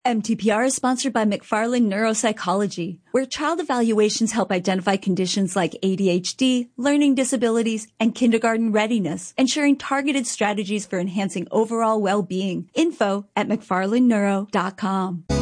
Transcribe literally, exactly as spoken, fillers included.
M T P R is sponsored by McFarland Neuropsychology, where child evaluations help identify conditions like A D H D, learning disabilities, and kindergarten readiness, ensuring targeted strategies for enhancing overall well-being. Info at mcfarland neuro dot com.